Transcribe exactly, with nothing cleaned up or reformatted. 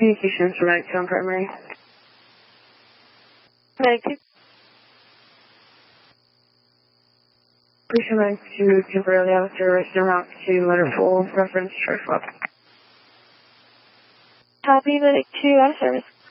Communications from Medic two on primary. Medic two. Appreciate Medic two temporarily out of service, route to letter full, reference chart swap. Copy, Medic two out of service.